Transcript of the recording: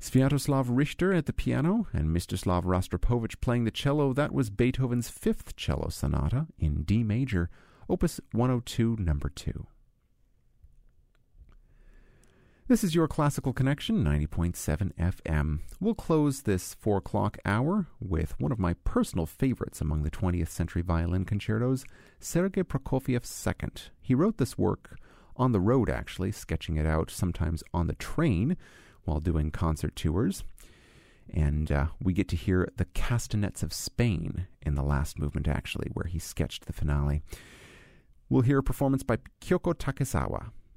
Sviatoslav Richter at the piano and Mstislav Rostropovich playing the cello. That was Beethoven's Fifth Cello Sonata in D major, Opus 102, number 2. This is your Classical Connection, 90.7 FM. We'll close this 4 o'clock hour with one of my personal favorites among the 20th century violin concertos, Sergei Prokofiev's Second. He wrote this work on the road, actually, sketching it out sometimes on the train while doing concert tours. And we get to hear the Castanets of Spain in the last movement, actually, where he sketched the finale. We'll hear a performance by Kyoko Takesawa.